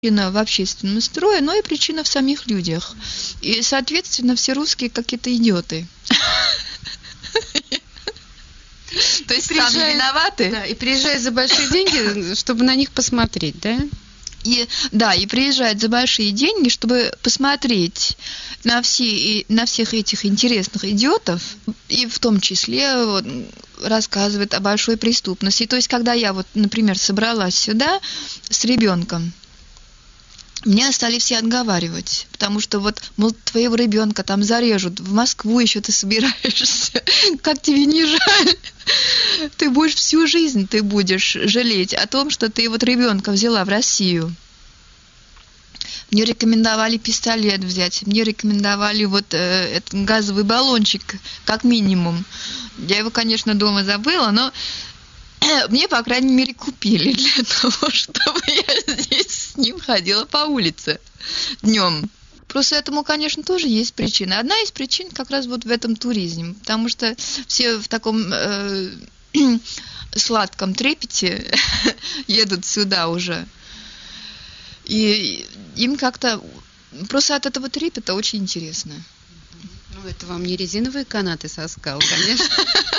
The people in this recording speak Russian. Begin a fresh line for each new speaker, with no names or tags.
Причина в общественном строе, но и причина в самих людях. И, соответственно, все русские какие-то идиоты. То есть сами виноваты.
Да, и приезжают за большие деньги, чтобы на них посмотреть, да?
И приезжают за большие деньги, чтобы посмотреть на всех этих интересных идиотов, и в том числе вот, рассказывают о большой преступности. То есть, когда я, вот, например, собралась сюда с ребенком, меня стали все отговаривать, потому что вот, мол, твоего ребенка там зарежут, в Москву еще ты собираешься, как тебе не жаль? Ты будешь всю жизнь, ты будешь жалеть о том, что ты вот ребенка взяла в Россию. Мне рекомендовали пистолет взять, мне рекомендовали вот этот газовый баллончик, как минимум. Я его, конечно, дома забыла, но мне, по крайней мере, купили для того, чтобы я здесь с ним ходила по улице днем. Просто этому, конечно, тоже есть причина. Одна из причин как раз вот в этом туризме, потому что все в таком сладком трепете едут сюда уже. И им как-то просто от этого трепета очень интересно.
Ну, это вам не резиновые канаты со скал, конечно.